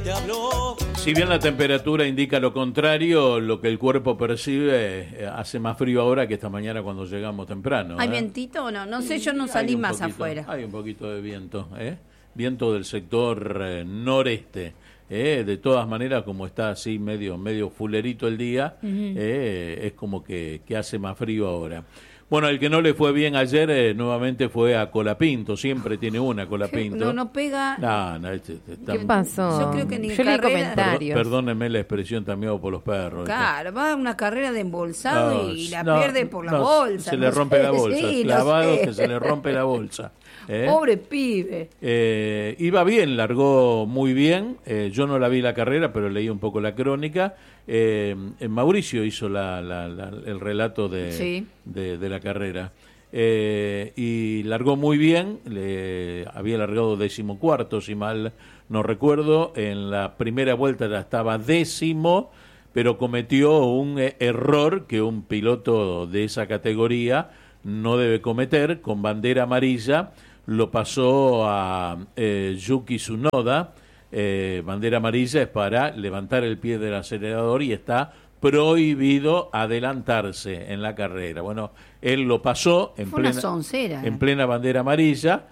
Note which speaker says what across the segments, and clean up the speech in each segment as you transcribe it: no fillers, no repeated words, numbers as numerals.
Speaker 1: te habló.
Speaker 2: Si bien la temperatura indica lo contrario, lo que el cuerpo percibe hace más frío ahora que esta mañana cuando llegamos temprano.
Speaker 3: ¿Hay vientito o no? No sé, yo no salí más afuera.
Speaker 2: Hay un poquito de viento, viento del sector noreste. De todas maneras, como está así medio fulerito el día, es como que hace más frío ahora. Bueno, el que no le fue bien ayer nuevamente fue a Colapinto, siempre tiene una Colapinto.
Speaker 3: No pega.
Speaker 2: No,
Speaker 4: ¿Qué pasó?
Speaker 3: Yo creo que ni
Speaker 4: yo leí comentarios.
Speaker 2: Perdónenme la expresión también por los perros.
Speaker 3: Claro, va a una carrera de embolsado y la pierde por la bolsa.
Speaker 2: Se le rompe la bolsa,
Speaker 3: sí,
Speaker 2: clavado que se le rompe la bolsa.
Speaker 3: Pobre pibe.
Speaker 2: Iba bien, largó muy bien. Yo no la vi la carrera, pero leí un poco la crónica. Mauricio hizo el relato de la carrera. Y largó muy bien. Había largado 14º, si mal no recuerdo. En la primera vuelta ya estaba 10º, pero cometió un error que un piloto de esa categoría no debe cometer. Con bandera amarilla lo pasó a Yuki Tsunoda. Bandera amarilla es para levantar el pie del acelerador y está prohibido adelantarse en la carrera. Bueno, él lo pasó en plena bandera amarilla.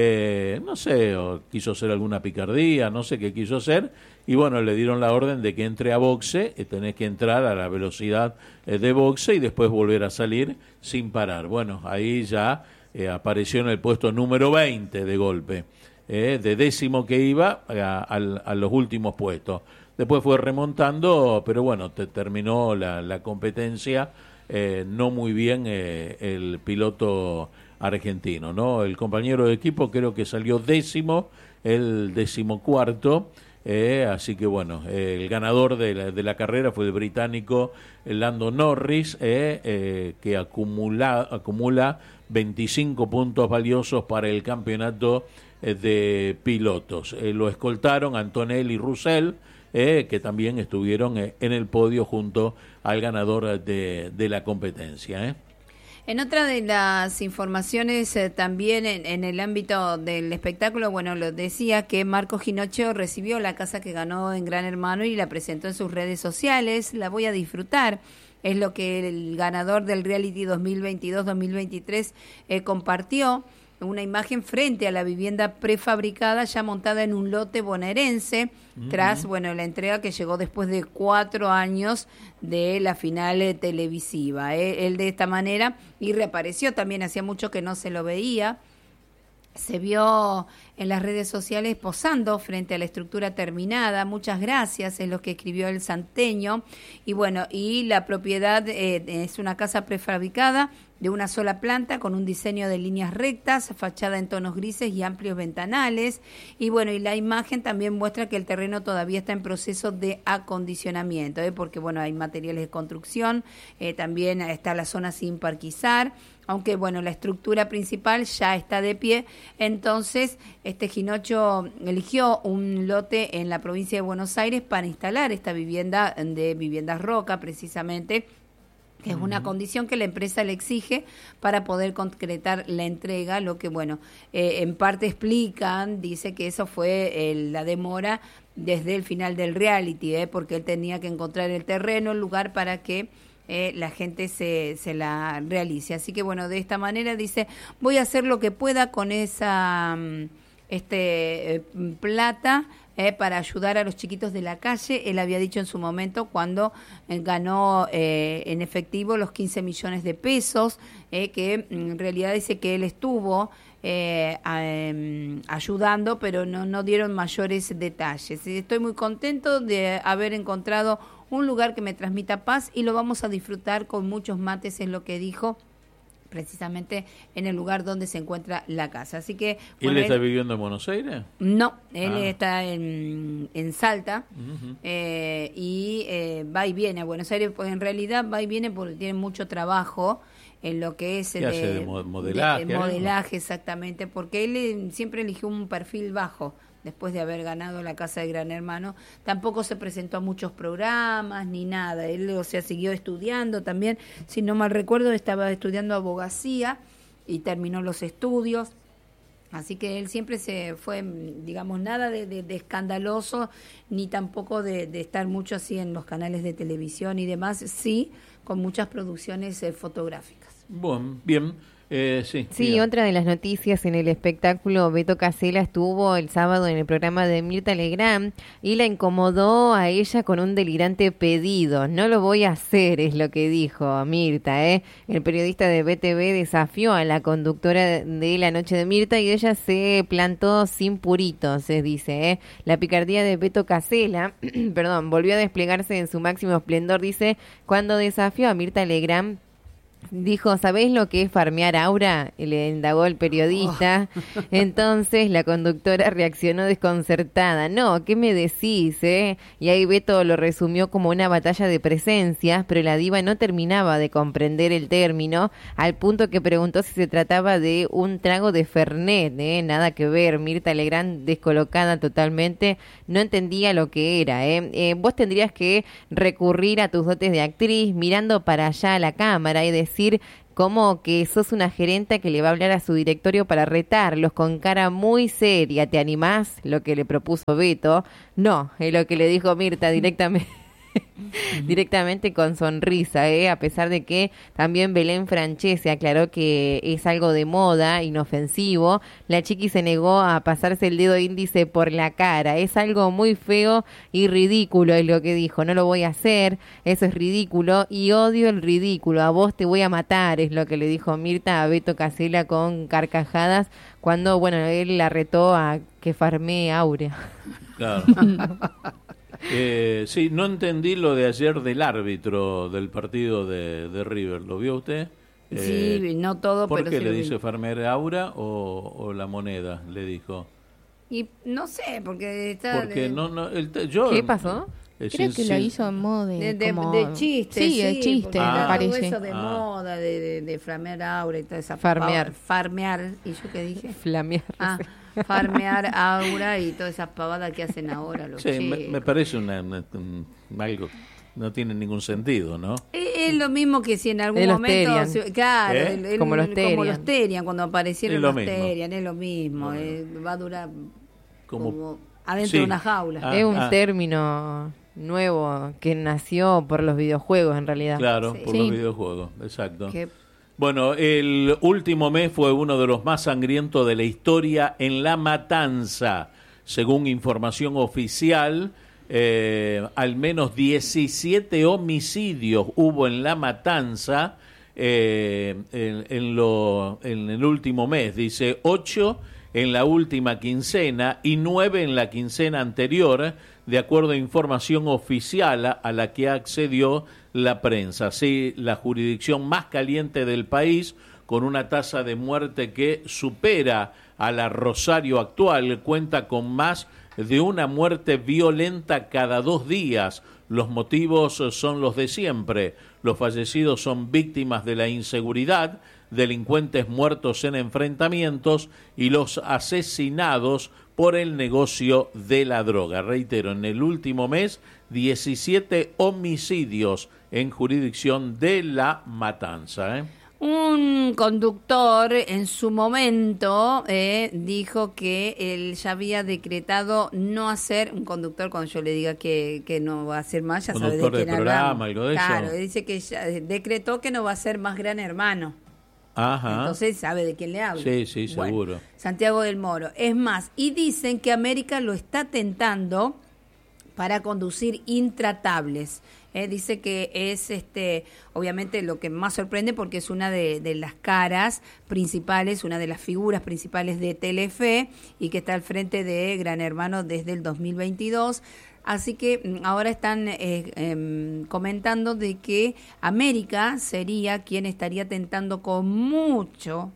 Speaker 2: No sé, o quiso hacer alguna picardía, no sé qué quiso hacer. Y bueno, le dieron la orden de que entre a boxe, tenés que entrar a la velocidad de boxe y después volver a salir sin parar. Bueno, ahí ya apareció en el puesto número 20 de golpe, de 10º que iba a los últimos puestos. Después fue remontando, pero bueno, terminó la competencia no muy bien el piloto argentino, ¿no? El compañero de equipo creo que salió 10º, el 14º. Así que bueno, el ganador de la carrera fue el británico Lando Norris, que acumula 25 puntos valiosos para el campeonato de pilotos. Lo escoltaron Antonelli y Russell, que también estuvieron en el podio junto al ganador de la competencia.
Speaker 3: En otra de las informaciones también en el ámbito del espectáculo, bueno, lo decía que Marco Ginocchio recibió la casa que ganó en Gran Hermano y la presentó en sus redes sociales. La voy a disfrutar. Es lo que el ganador del reality 2022-2023 compartió. Una imagen frente a la vivienda prefabricada ya montada en un lote bonaerense, tras la entrega que llegó después de 4 años de la final televisiva. Él de esta manera, y reapareció también, hacía mucho que no se lo veía, se vio en las redes sociales posando frente a la estructura terminada. Muchas gracias, es lo que escribió el santeño. Y bueno, y la propiedad es una casa prefabricada de una sola planta con un diseño de líneas rectas, fachada en tonos grises y amplios ventanales. Y bueno, y la imagen también muestra que el terreno todavía está en proceso de acondicionamiento, porque bueno, hay materiales de construcción, también está la zona sin parquizar, aunque bueno, la estructura principal ya está de pie. Entonces Ginocchio eligió un lote en la provincia de Buenos Aires para instalar esta vivienda de Viviendas Roca, precisamente, que es una condición que la empresa le exige para poder concretar la entrega, lo que bueno, en parte explican, dice que eso fue la demora desde el final del reality, porque él tenía que encontrar el terreno, el lugar para que la gente se la realice. Así que bueno, de esta manera dice, voy a hacer lo que pueda con esa plata para ayudar a los chiquitos de la calle. Él había dicho en su momento cuando ganó en efectivo los 15 millones de pesos, que en realidad dice que él estuvo ayudando, pero no dieron mayores detalles. Estoy muy contento de haber encontrado un lugar que me transmita paz y lo vamos a disfrutar con muchos mates, es lo que dijo precisamente en el lugar donde se encuentra la casa. Así que
Speaker 2: ¿Él está viviendo en Buenos Aires?
Speaker 3: No, él está en Salta, y va y viene a Buenos Aires, pues en realidad va y viene porque tiene mucho trabajo en lo que es
Speaker 2: de modelaje.
Speaker 3: Modelaje, exactamente, porque él siempre eligió un perfil bajo. Después de haber ganado la casa de Gran Hermano, tampoco se presentó a muchos programas ni nada. Él, siguió estudiando también. Si no mal recuerdo, estaba estudiando abogacía y terminó los estudios. Así que él siempre se fue, digamos, nada de escandaloso, ni tampoco de estar mucho así en los canales de televisión y demás, sí, con muchas producciones fotográficas.
Speaker 2: Bueno, bien. Sí,
Speaker 4: otra de las noticias en el espectáculo, Beto Casella estuvo el sábado en el programa de Mirta Legrand y la incomodó a ella con un delirante pedido. No lo voy a hacer, es lo que dijo Mirta, ¿eh? El periodista de BTV desafió a la conductora de La Noche de Mirta y ella se plantó sin puritos, se dice, ¿eh? La picardía de Beto Casella, perdón, volvió a desplegarse en su máximo esplendor, dice, cuando desafió a Mirta Legrand. Dijo, ¿sabés lo que es farmear aura? Le indagó el periodista. Entonces la conductora reaccionó desconcertada. No, ¿qué me decís, Y ahí Beto lo resumió como una batalla de presencias, pero la diva no terminaba de comprender el término, al punto que preguntó si se trataba de un trago de Fernet, Nada que ver. Mirta Legrand, descolocada totalmente, no entendía lo que era, Vos tendrías que recurrir a tus dotes de actriz, mirando para allá a la cámara y decir como que sos una gerenta que le va a hablar a su directorio para retarlos con cara muy seria. ¿Te animás? Lo que le propuso Beto. No, es lo que le dijo Mirta directamente. Directamente con sonrisa, a pesar de que también Belén Francese aclaró que es algo de moda, inofensivo. La chiqui se negó a pasarse el dedo índice por la cara. Es algo muy feo y ridículo, es lo que dijo. No lo voy a hacer, eso es ridículo y odio el ridículo. A vos te voy a matar, es lo que le dijo Mirta a Beto Casella con carcajadas cuando, bueno, él la retó a que farmee Aurea.
Speaker 2: Claro. Sí, no entendí lo de ayer del árbitro del partido de River. ¿Lo vio usted?
Speaker 3: Sí, no todo,
Speaker 2: ¿por
Speaker 3: pero
Speaker 2: qué
Speaker 3: sí
Speaker 2: le
Speaker 3: lo vi.
Speaker 2: dice farmear aura o la moneda? Le dijo.
Speaker 3: Y no sé, porque está...
Speaker 2: Porque
Speaker 4: ¿Qué pasó?
Speaker 1: Creo que lo hizo en modo de
Speaker 3: chiste.
Speaker 1: Sí, de chiste, me parece.
Speaker 3: Eso de moda, de flamear aura y toda esa...
Speaker 4: Farmear.
Speaker 3: Farmear. ¿Y yo qué dije?
Speaker 4: Flamear.
Speaker 3: Farmear aura y toda esa pavada que hacen ahora los chicos.
Speaker 2: Me parece algo... No tiene ningún sentido, ¿no?
Speaker 3: Es lo mismo que si en algún momento... Claro,
Speaker 4: como los
Speaker 3: Terian, cuando aparecieron los Terian, es lo mismo. Va a durar como adentro de una jaula.
Speaker 4: Es un término nuevo que nació por los videojuegos, en realidad.
Speaker 2: Claro, por los videojuegos, exacto. Bueno, el último mes fue uno de los más sangrientos de la historia en La Matanza. Según información oficial, al menos 17 homicidios hubo en La Matanza en el último mes. Dice 8 en la última quincena y 9 en la quincena anterior, de acuerdo a información oficial a la que accedió la prensa. Sí, la jurisdicción más caliente del país, con una tasa de muerte que supera a la Rosario actual, cuenta con más de una muerte violenta cada 2 días. Los motivos son los de siempre. Los fallecidos son víctimas de la inseguridad, delincuentes muertos en enfrentamientos y los asesinados por el negocio de la droga. Reitero, en el último mes, 17 homicidios en jurisdicción de La Matanza.
Speaker 3: Un conductor en su momento dijo que él ya había decretado no hacer, un conductor cuando yo le diga que no va a hacer más, ya sabe de quién hablamos.
Speaker 2: Algo de
Speaker 3: claro,
Speaker 2: eso.
Speaker 3: dice que ya decretó que no va a ser más Gran Hermano.
Speaker 2: Ajá.
Speaker 3: Entonces sabe de quién le habla.
Speaker 2: Sí,
Speaker 3: bueno,
Speaker 2: seguro.
Speaker 3: Santiago del Moro. Es más, y dicen que América lo está tentando para conducir intratables. Dice que es obviamente lo que más sorprende porque es una de las caras principales, una de las figuras principales de Telefe y que está al frente de Gran Hermano desde el 2022. Así que ahora están comentando de que América sería quien estaría tentando con mucho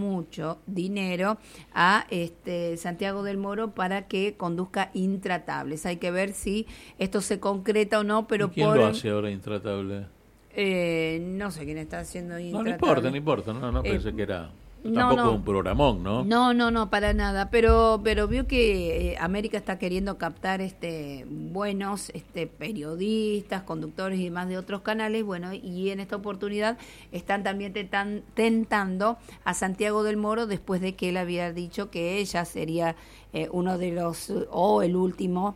Speaker 3: dinero a Santiago del Moro para que conduzca intratables. Hay que ver si esto se concreta o no, pero
Speaker 2: ¿Quién lo hace ahora intratable?
Speaker 3: No sé quién está haciendo
Speaker 2: No
Speaker 3: intratable.
Speaker 2: importa, no pensé que era... Tampoco un programón, ¿no?
Speaker 3: No, para nada. Pero vio que América está queriendo captar buenos periodistas, conductores y demás de otros canales. Bueno, y en esta oportunidad están también tentando a Santiago del Moro después de que él había dicho que ella sería uno de los o el último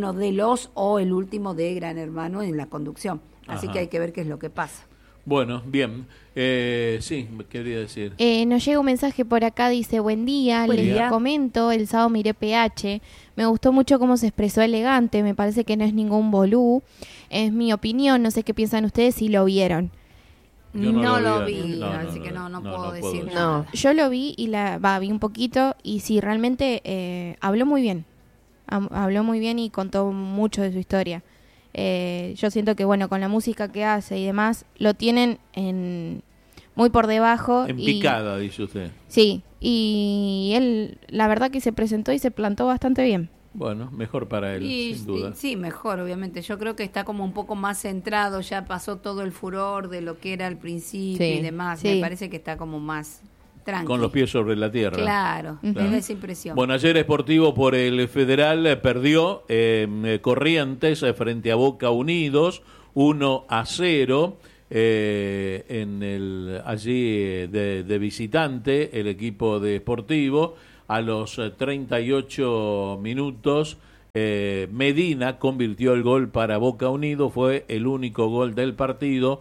Speaker 3: de Gran Hermano en la conducción. Así que hay que ver qué es lo que pasa.
Speaker 2: Bueno, bien. Sí, quería decir.
Speaker 1: Nos llega un mensaje por acá, dice, buen día, les comento, el sábado miré PH, me gustó mucho cómo se expresó elegante, me parece que no es ningún bolú, es mi opinión, no sé qué piensan ustedes si lo vieron.
Speaker 2: Yo
Speaker 3: no lo vi, así que no puedo decir nada.
Speaker 1: Yo lo vi y vi un poquito y sí, realmente habló muy bien y contó mucho de su historia. Yo siento que bueno, con la música que hace y demás lo tienen muy por debajo,
Speaker 2: en picada, dice usted.
Speaker 1: Sí, y él la verdad que se presentó y se plantó bastante bien.
Speaker 2: Bueno, mejor para él, sin duda.
Speaker 3: Sí, mejor, obviamente. Yo creo que está como un poco más centrado, ya pasó todo el furor de lo que era al principio y demás. Sí. Me parece que está como más tranquilo.
Speaker 2: Con los pies sobre la tierra.
Speaker 3: Claro. Es esa impresión.
Speaker 2: Bueno, ayer Sportivo por el Federal perdió Corrientes frente a Boca Unidos 1-0 allí de visitante el equipo de Sportivo. A los 38 minutos Medina convirtió el gol para Boca Unidos, fue el único gol del partido,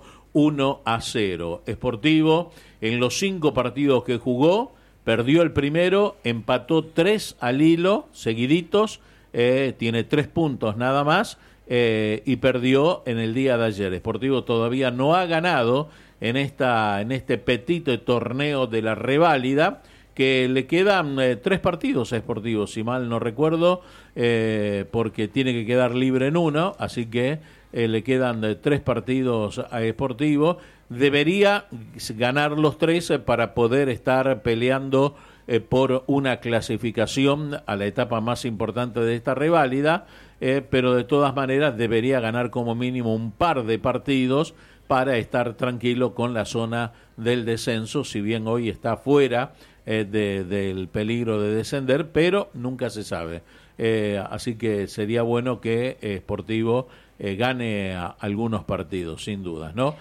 Speaker 2: 1-0. Sportivo en los 5 partidos que jugó perdió el primero, empató 3 al hilo seguiditos, tiene 3 puntos nada más, y perdió en el día de ayer. Sportivo todavía no ha ganado en este petito torneo de la reválida, que le quedan 3 partidos a Sportivo, si mal no recuerdo, porque tiene que quedar libre en uno, así que le quedan 3 partidos a Sportivo. Debería ganar los 3 para poder estar peleando por una clasificación a la etapa más importante de esta reválida, pero de todas maneras debería ganar como mínimo un par de partidos para estar tranquilo con la zona del descenso, si bien hoy está fuera del peligro de descender, pero nunca se sabe. Así que sería bueno que Sportivo gane algunos partidos, sin dudas, ¿no?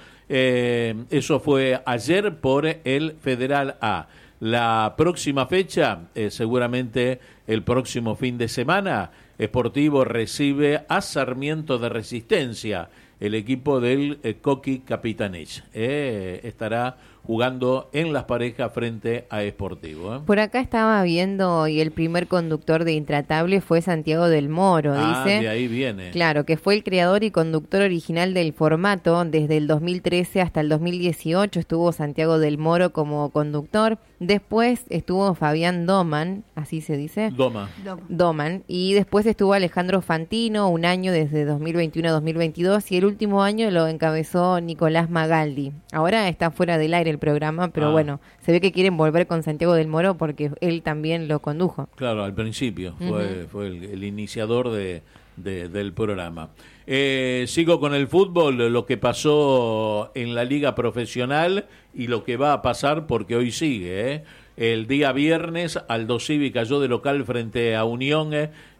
Speaker 2: Eso fue ayer por el Federal A. La próxima fecha, seguramente el próximo fin de semana, Sportivo recibe a Sarmiento de Resistencia, el equipo del Coqui Capitanich. Estará jugando en las parejas frente a Sportivo.
Speaker 4: Por acá estaba viendo, y el primer conductor de Intratable fue Santiago del Moro, dice.
Speaker 2: De ahí viene.
Speaker 4: Claro, que fue el creador y conductor original del formato. Desde el 2013 hasta el 2018 estuvo Santiago del Moro como conductor. Después estuvo Fabián Doman, así se dice. Doman. Y después estuvo Alejandro Fantino, un año desde 2021 a 2022. Y el último año lo encabezó Nicolás Magaldi. Ahora está fuera del aire el programa, pero bueno, se ve que quieren volver con Santiago del Moro porque él también lo condujo.
Speaker 2: Claro, al principio fue el iniciador del programa. Sigo con el fútbol, lo que pasó en la liga profesional y lo que va a pasar porque hoy sigue. El día viernes Aldo Civi cayó de local frente a Unión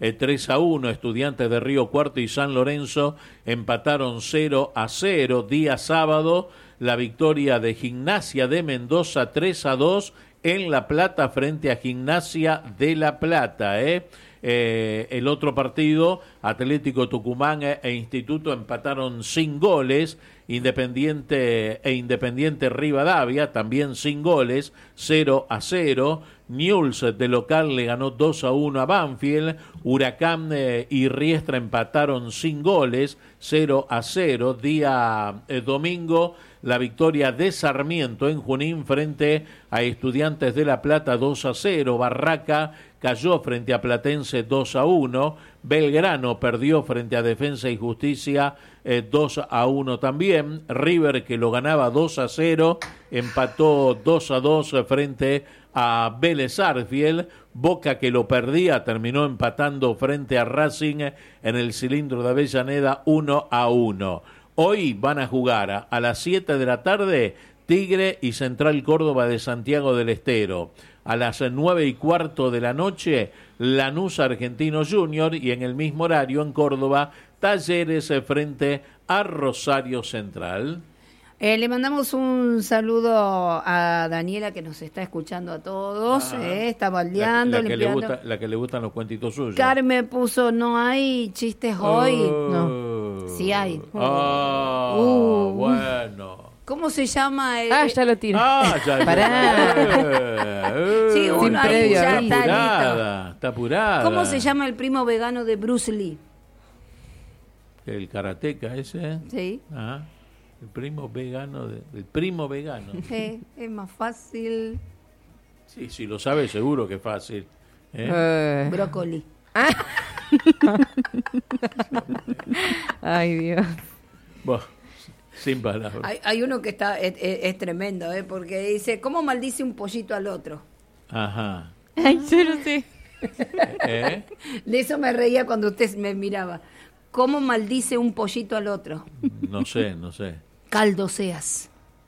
Speaker 2: 3-1, Estudiantes de Río Cuarto y San Lorenzo empataron 0-0. Día sábado la victoria de Gimnasia de Mendoza 3-2 en La Plata frente a Gimnasia de La Plata. El otro partido, Atlético Tucumán e Instituto empataron sin goles, Independiente Rivadavia también sin goles, 0-0. Newell's de local le ganó 2-1 a Banfield, Huracán y Riestra empataron sin goles, 0-0. Día domingo, la victoria de Sarmiento en Junín frente a Estudiantes de La Plata 2-0. Barraca cayó frente a Platense 2-1. Belgrano perdió frente a Defensa y Justicia 2-1 también. River, que lo ganaba 2-0, empató 2-2 frente a Vélez Sarsfield. Boca, que lo perdía, terminó empatando frente a Racing en el Cilindro de Avellaneda 1-1. Hoy van a jugar a las 7 de la tarde Tigre y Central Córdoba de Santiago del Estero. A las 9:15 de la noche, Lanús Argentino Junior, y en el mismo horario en Córdoba, Talleres frente a Rosario Central.
Speaker 3: Le mandamos un saludo a Daniela, que nos está escuchando a todos. Está baldeando, limpiando.
Speaker 2: La que le gustan los cuentitos suyos.
Speaker 3: Carmen puso, no hay chistes hoy. No, sí hay.
Speaker 2: Bueno.
Speaker 3: ¿Cómo se llama?
Speaker 4: Ya lo tiro.
Speaker 2: Ya.
Speaker 4: Pará.
Speaker 3: Sí, uno ahí ya está listo.
Speaker 2: Está apurada.
Speaker 3: ¿Cómo se llama el primo vegano de Bruce Lee?
Speaker 2: El karateca ese.
Speaker 3: Sí.
Speaker 2: El primo vegano. El primo vegano.
Speaker 3: Es más fácil.
Speaker 2: Sí, si lo sabe seguro que es fácil.
Speaker 3: Brócoli.
Speaker 4: Ay, Dios.
Speaker 2: Bueno, sin palabras.
Speaker 3: Hay uno que está es tremendo, porque dice, ¿cómo maldice un pollito al otro?
Speaker 2: Ajá.
Speaker 1: Ay, yo no sé.
Speaker 3: De eso me reía cuando usted me miraba. ¿Cómo maldice un pollito al otro?
Speaker 2: No sé.
Speaker 3: Caldo seas.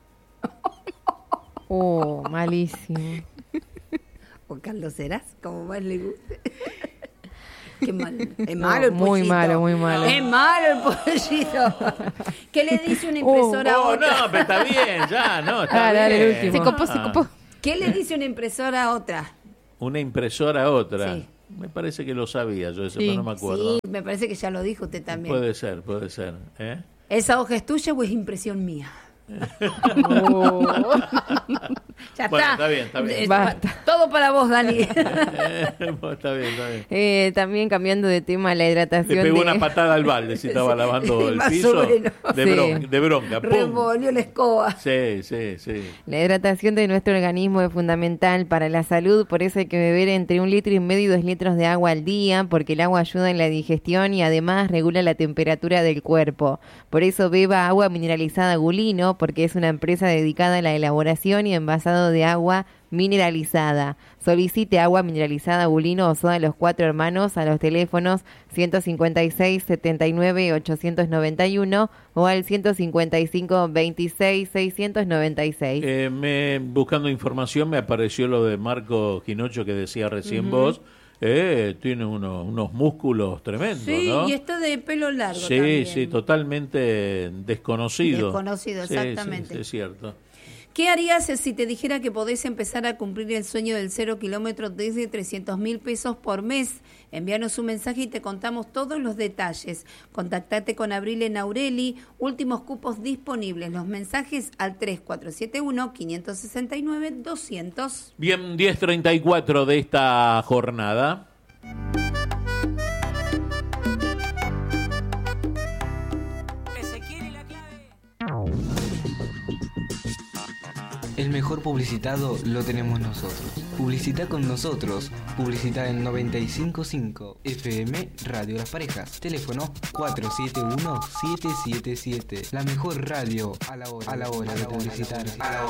Speaker 4: Malísimo.
Speaker 3: ¿O caldo serás? Como más le guste. Qué mal. Es malo el pollito.
Speaker 4: Muy malo.
Speaker 3: Es malo el pollito. ¿Qué le dice una impresora a otra?
Speaker 2: No, pero está bien, ya, no, está bien.
Speaker 4: Dale, el último.
Speaker 1: Se copó.
Speaker 3: ¿Qué le dice una impresora a otra?
Speaker 2: Una impresora a otra.
Speaker 3: Sí.
Speaker 2: Me parece que lo sabía yo, pero no me acuerdo.
Speaker 3: Sí, me parece que ya lo dijo usted también.
Speaker 2: Puede ser.
Speaker 3: ¿Esa hoja es tuya o es impresión mía? Ya
Speaker 2: bueno,
Speaker 3: está.
Speaker 2: Está bien.
Speaker 4: Basta.
Speaker 3: Todo para vos, Dani.
Speaker 2: Está bien.
Speaker 4: También cambiando de tema, la hidratación.
Speaker 2: Le pegó una patada al balde si estaba lavando el
Speaker 3: más
Speaker 2: piso.
Speaker 3: o menos.
Speaker 2: De bronca. ¡Pum!
Speaker 3: Revolvió la escoba.
Speaker 2: Sí.
Speaker 4: La hidratación de nuestro organismo es fundamental para la salud, por eso hay que beber entre 1,5 litros y 2 litros de agua al día, porque el agua ayuda en la digestión y además regula la temperatura del cuerpo. Por eso beba agua mineralizada Gulino, porque es una empresa dedicada a la elaboración y envasado de agua mineralizada. Solicite agua mineralizada Gulino o soda Los Cuatro Hermanos a los teléfonos 156 79 891 o al 155 26 696.
Speaker 2: Buscando información me apareció lo de Marco Quinocho que decía recién vos. Tiene unos músculos tremendos,
Speaker 3: sí,
Speaker 2: ¿no?
Speaker 3: Y está de pelo largo también.
Speaker 2: Sí, totalmente desconocido.
Speaker 3: Desconocido, exactamente.
Speaker 2: Sí, es cierto.
Speaker 3: ¿Qué harías si te dijera que podés empezar a cumplir el sueño del 0 kilómetro desde 300.000 pesos por mes? Envíanos un mensaje y te contamos todos los detalles. Contactate con Abril en Aureli, últimos cupos disponibles. Los mensajes al 3471-569-200.
Speaker 2: Bien, 10:34 de esta jornada.
Speaker 5: El mejor publicitado lo tenemos nosotros. Publicita con nosotros. Publicita en 95.5 FM Radio Las Parejas. Teléfono 471-777. La mejor radio a la hora de publicitar.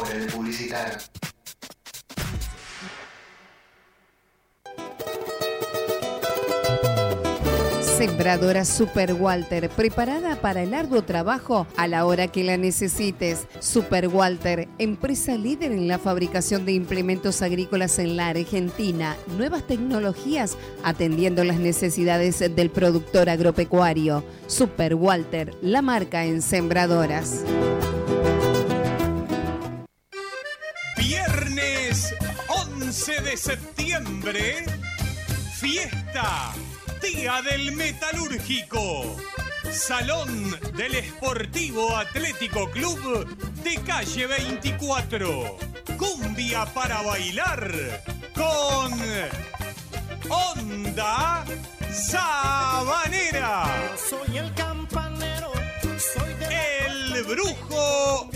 Speaker 3: Sembradora Super Walter, preparada para el arduo trabajo a la hora que la necesites. Super Walter, empresa líder en la fabricación de implementos agrícolas en la Argentina. Nuevas tecnologías atendiendo las necesidades del productor agropecuario. Super Walter, la marca en sembradoras.
Speaker 6: Viernes 11 de septiembre, fiesta. Día del Metalúrgico, Salón del Esportivo Atlético Club de Calle 24. Cumbia para bailar con Onda Sabanera.
Speaker 7: Soy el campanero, soy
Speaker 6: El Brujo